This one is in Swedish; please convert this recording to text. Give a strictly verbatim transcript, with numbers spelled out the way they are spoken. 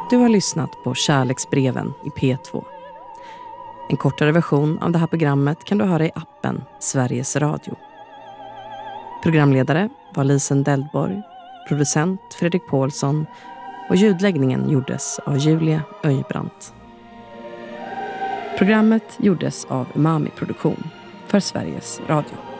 Du har lyssnat på Kärleksbreven i P två. En kortare version av det här programmet kan du höra i appen Sveriges Radio. Programledare var Lisen Deldborg, producent Fredrik Paulsson och ljudläggningen gjordes av Julia Öjbrandt. Programmet gjordes av Umami Produktion för Sveriges Radio.